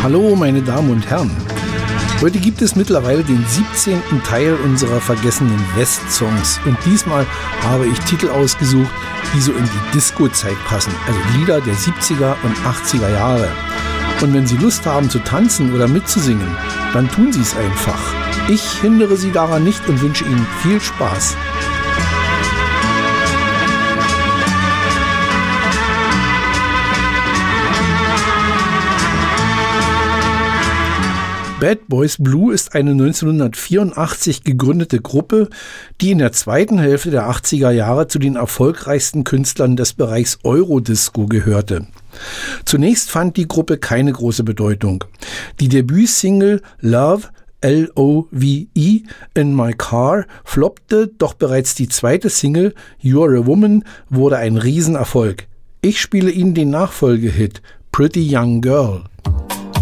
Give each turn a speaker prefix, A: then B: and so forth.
A: Hallo meine Damen und Herren. Heute gibt es mittlerweile den 17. Teil unserer vergessenen West-Songs und diesmal habe ich Titel ausgesucht, die so in die Disco-Zeit passen, also Lieder der 70er und 80er Jahre. Und wenn Sie Lust haben zu tanzen oder mitzusingen, dann tun Sie es einfach. Ich hindere Sie daran nicht und wünsche Ihnen viel Spaß. Bad Boys Blue ist eine 1984 gegründete Gruppe, die in der zweiten Hälfte der 80er Jahre zu den erfolgreichsten Künstlern des Bereichs Eurodisco gehörte. Zunächst fand die Gruppe keine große Bedeutung. Die Debütsingle Love, L-O-V-E, In My Car floppte, doch bereits die zweite Single You're a Woman wurde ein Riesenerfolg. Ich spiele Ihnen den Nachfolgehit Pretty Young Girl.